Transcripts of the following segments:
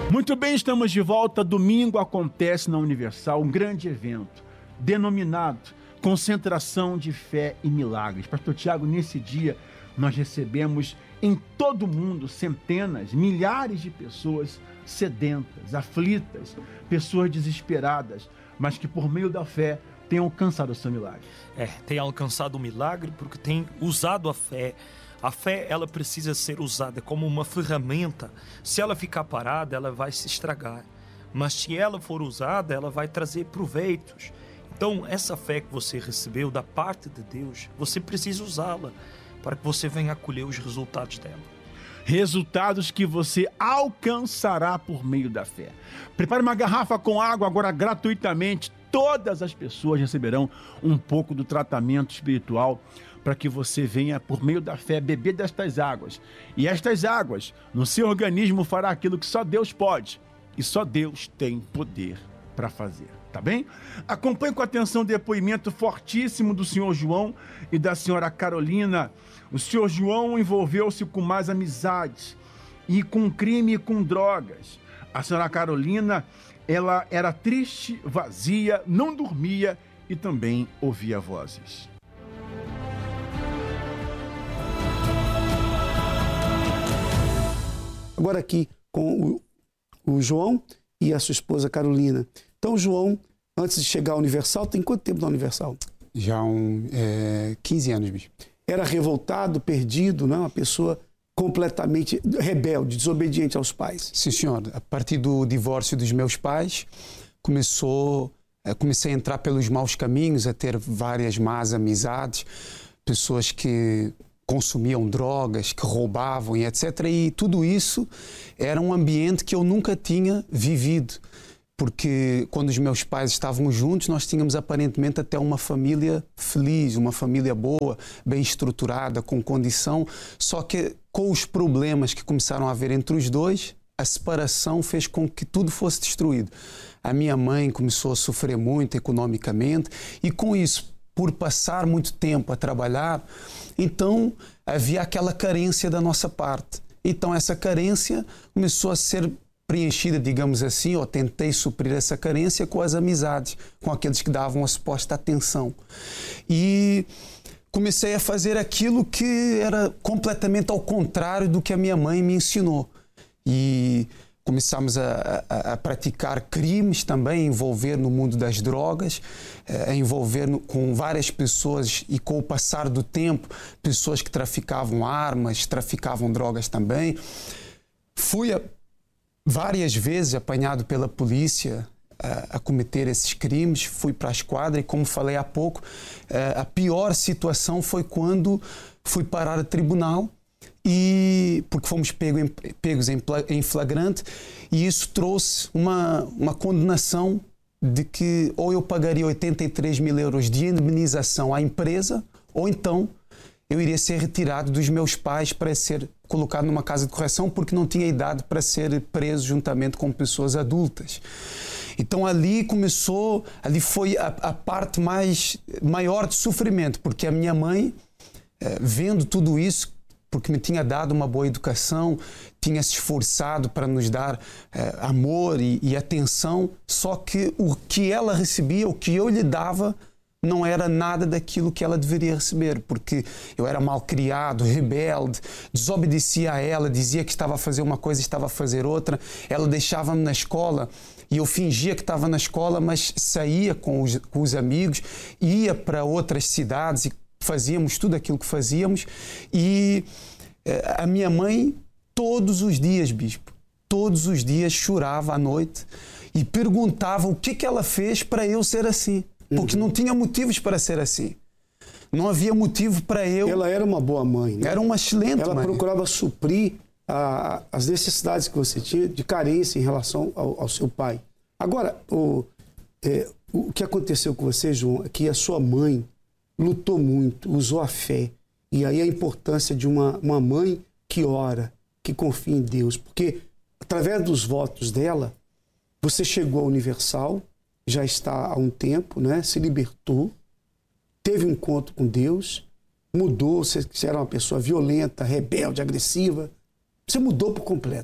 Muito bem, estamos de volta. Domingo acontece na Universal um grande evento denominado Concentração de Fé e Milagres. Pastor Tiago, nesse dia nós recebemos em todo o mundo centenas, milhares de pessoas sedentas, aflitas, pessoas desesperadas, mas que por meio da fé têm alcançado o seu milagre. Tem alcançado o milagre porque tem usado a fé. A fé, ela precisa ser usada como uma ferramenta. Se ela ficar parada, ela vai se estragar. Mas se ela for usada, ela vai trazer proveitos. Então, essa fé que você recebeu da parte de Deus, você precisa usá-la para que você venha colher os resultados dela. Resultados que você alcançará por meio da fé. Prepare uma garrafa com água agora gratuitamente. Todas as pessoas receberão um pouco do tratamento espiritual para que você venha, por meio da fé, beber destas águas. E estas águas, no seu organismo, fará aquilo que só Deus pode. E só Deus tem poder para fazer. Tá bem? Acompanhe com atenção o depoimento fortíssimo do senhor João e da senhora Carolina. O senhor João envolveu-se com mais amizades e com crime e com drogas. A senhora Carolina, ela era triste, vazia, não dormia e também ouvia vozes. Agora aqui com o João e a sua esposa Carolina. Então, João, antes de chegar à Universal, tem quanto tempo na Universal? Já 15 anos, bicho. Era revoltado, perdido, né? Uma pessoa completamente rebelde, desobediente aos pais. Sim, senhor. A partir do divórcio dos meus pais, comecei a entrar pelos maus caminhos, a ter várias más amizades, pessoas que consumiam drogas, que roubavam e etc. E tudo isso era um ambiente que eu nunca tinha vivido. Porque quando os meus pais estavam juntos, nós tínhamos aparentemente até uma família feliz, uma família boa, bem estruturada, com condição. Só que com os problemas que começaram a haver entre os dois, a separação fez com que tudo fosse destruído. A minha mãe começou a sofrer muito economicamente e com isso, por passar muito tempo a trabalhar, então havia aquela carência da nossa parte. Então essa carência começou a ser preenchida, digamos assim, ou tentei suprir essa carência com as amizades, com aqueles que davam a suposta atenção. E comecei a fazer aquilo que era completamente ao contrário do que a minha mãe me ensinou. E começámos a praticar crimes também, a envolver no mundo das drogas, a envolver com várias pessoas e com o passar do tempo, pessoas que traficavam armas, traficavam drogas também. Fui várias vezes apanhado pela polícia a cometer esses crimes, fui para a esquadra e, como falei há pouco, a pior situação foi quando fui parar a tribunal, porque fomos pegos em flagrante, e isso trouxe uma condenação de que ou eu pagaria 83 mil euros de indemnização à empresa, ou então eu iria ser retirado dos meus pais para ser colocado numa casa de correção porque não tinha idade para ser preso juntamente com pessoas adultas. Então ali foi a parte maior de sofrimento, porque a minha mãe, vendo tudo isso, porque me tinha dado uma boa educação, tinha se esforçado para nos dar amor e atenção, só que o que ela recebia, o que eu lhe dava, não era nada daquilo que ela deveria receber, porque eu era malcriado, rebelde, desobedecia a ela, dizia que estava a fazer uma coisa e estava a fazer outra. Ela deixava-me na escola e eu fingia que estava na escola, mas saía com os amigos, ia para outras cidades e fazíamos tudo aquilo que fazíamos. E a minha mãe, todos os dias, bispo, todos os dias chorava à noite e perguntava o que ela fez para eu ser assim. Porque não tinha motivos para ser assim. Não havia motivo para eu... Ela era uma boa mãe, né? Era uma excelente mãe. Ela procurava suprir as necessidades que você tinha de carência em relação ao seu pai. Agora, o que aconteceu com você, João, é que a sua mãe lutou muito, usou a fé. E aí a importância de uma mãe que ora, que confia em Deus. Porque através dos votos dela, você chegou à Universal, já está há um tempo, né? Se libertou, teve um encontro com Deus, mudou, você era uma pessoa violenta, rebelde, agressiva, você mudou por completo.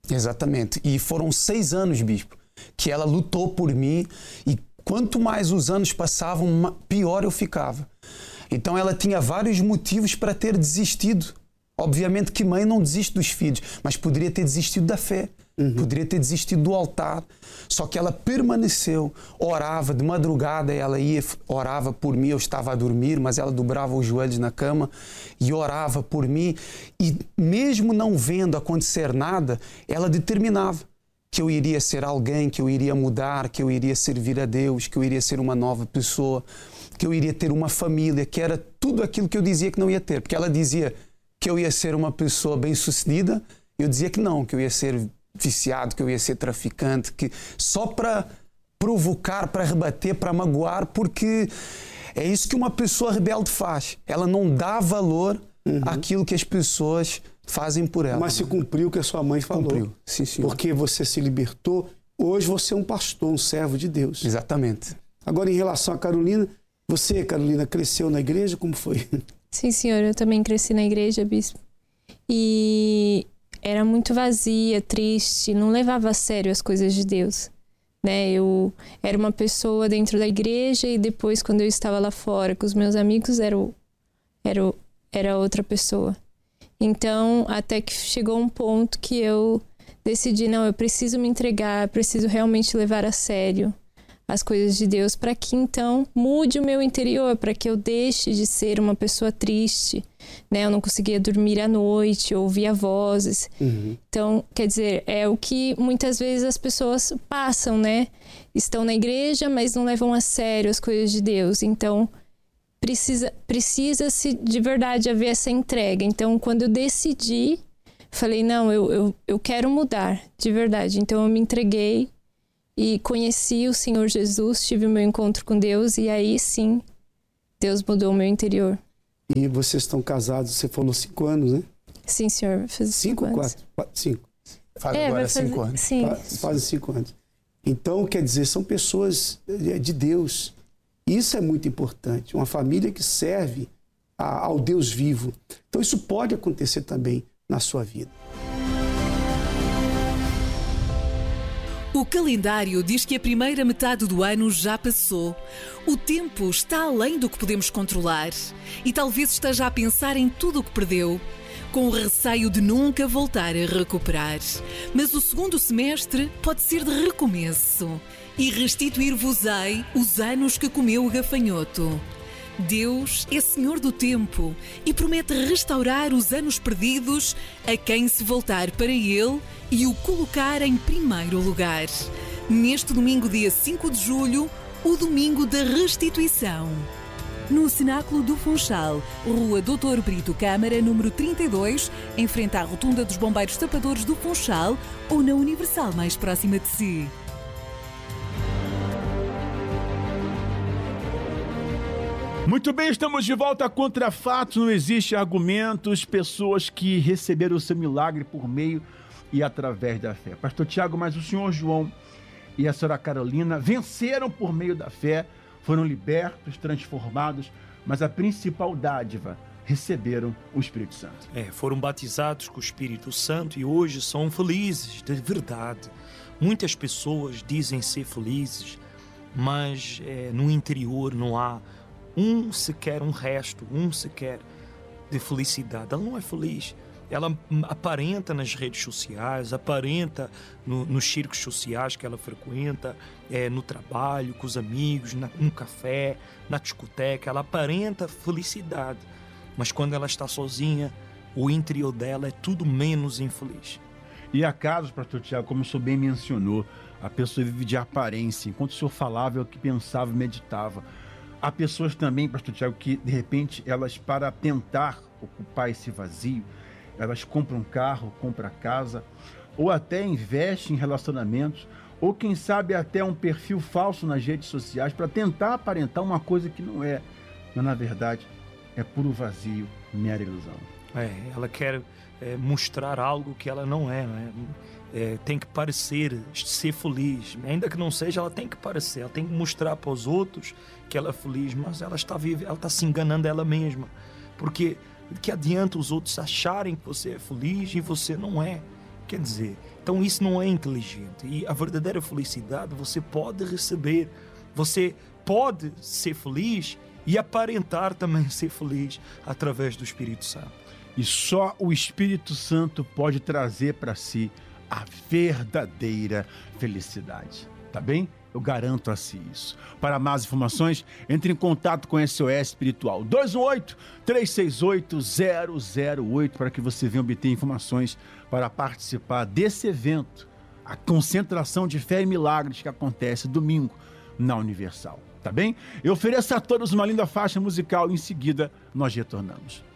Exatamente. E foram 6 anos, bispo, que ela lutou por mim, e quanto mais os anos passavam, pior eu ficava. Então ela tinha vários motivos para ter desistido. Obviamente que mãe não desiste dos filhos, mas poderia ter desistido da fé, poderia ter desistido do altar. Só que ela permaneceu, orava de madrugada, ela ia, orava por mim, eu estava a dormir, mas ela dobrava os joelhos na cama e orava por mim. E mesmo não vendo acontecer nada, ela determinava que eu iria ser alguém, que eu iria mudar, que eu iria servir a Deus, que eu iria ser uma nova pessoa, que eu iria ter uma família, que era tudo aquilo que eu dizia que não ia ter. Porque ela dizia que eu ia ser uma pessoa bem-sucedida, eu dizia que não, que eu ia ser viciado, que eu ia ser traficante, que só para provocar, para rebater, para magoar, porque é isso que uma pessoa rebelde faz. Ela não dá valor àquilo que as pessoas fazem por ela. Mas se cumpriu o que a sua mãe falou. Cumpriu, sim, senhor. Porque você se libertou. Hoje você é um pastor, um servo de Deus. Exatamente. Agora, em relação a Carolina, você, Carolina, cresceu na igreja? Como foi? Sim, senhor. Eu também cresci na igreja, bispo. E era muito vazia, triste, não levava a sério as coisas de Deus, né? Eu era uma pessoa dentro da igreja e depois, quando eu estava lá fora com os meus amigos, era outra pessoa. Então, até que chegou um ponto que eu decidi, não, eu preciso me entregar, preciso realmente levar a sério as coisas de Deus, para que então mude o meu interior, para que eu deixe de ser uma pessoa triste, né? Eu não conseguia dormir à noite, ouvia vozes. Então, quer dizer, é o que muitas vezes as pessoas passam, né? Estão na igreja, mas não levam a sério as coisas de Deus. Então, precisa-se de verdade haver essa entrega. Então, quando eu decidi, falei, não, eu quero mudar, de verdade. Então, eu me entreguei e conheci o Senhor Jesus, tive o meu encontro com Deus e aí sim, Deus mudou o meu interior. E vocês estão casados, você falou 5 anos, né? Sim, senhor, vai fazer 5 anos. 5. Faz agora 5 anos. Sim. Fazem 5 anos. Então, quer dizer, são pessoas de Deus. Isso é muito importante. Uma família que serve ao Deus vivo. Então, isso pode acontecer também na sua vida. O calendário diz que a primeira metade do ano já passou. O tempo está além do que podemos controlar e talvez esteja a pensar em tudo o que perdeu, com o receio de nunca voltar a recuperar. Mas o segundo semestre pode ser de recomeço e restituir-vos-ei os anos que comeu o gafanhoto. Deus é Senhor do tempo e promete restaurar os anos perdidos a quem se voltar para Ele e o colocar em primeiro lugar. Neste domingo, dia 5 de julho, o domingo da restituição. No Cenáculo do Funchal, Rua Doutor Brito Câmara, número 32, em frente à Rotunda dos Bombeiros Tapadores do Funchal ou na Universal mais próxima de si. Muito bem, estamos de volta contra fatos, não existe argumentos, pessoas que receberam o seu milagre por meio e através da fé. Pastor Tiago, mas o senhor João e a senhora Carolina venceram por meio da fé, foram libertos, transformados, mas a principal dádiva, receberam o Espírito Santo. Foram batizados com o Espírito Santo e hoje são felizes, de verdade. Muitas pessoas dizem ser felizes, mas no interior não há sequer um resto, sequer de felicidade. Ela não é feliz. Ela aparenta nas redes sociais, aparenta nos círculos sociais que ela frequenta, no trabalho, com os amigos, no café, na discoteca. Ela aparenta felicidade, mas quando ela está sozinha, o interior dela é tudo menos infeliz. E há casos, pastor Tiago, como o senhor bem mencionou, a pessoa vive de aparência. Enquanto o senhor falava, é o que pensava e meditava. Há pessoas também, pastor Tiago, que de repente elas, para tentar ocupar esse vazio, elas compram um carro, compram casa, ou até investem em relacionamentos, ou quem sabe até um perfil falso nas redes sociais para tentar aparentar uma coisa que não é, mas na verdade é puro vazio, mera ilusão. Ela quer mostrar algo que ela não é, né? Tem que parecer, ser feliz, ainda que não seja, ela tem que parecer, ela tem que mostrar para os outros que ela é feliz, mas ela está se enganando ela mesma, porque que adianta os outros acharem que você é feliz e você não é, Quer dizer, então isso não é inteligente. E a verdadeira felicidade você pode receber. Você pode ser feliz e aparentar também ser feliz através do Espírito Santo. E só o Espírito Santo pode trazer para si a verdadeira felicidade. Tá bem? Eu garanto a si isso. Para mais informações, entre em contato com SOS Espiritual 218-368-008 para que você venha obter informações para participar desse evento, a concentração de fé e milagres que acontece domingo na Universal. Tá bem? Eu ofereço a todos uma linda faixa musical e em seguida nós retornamos.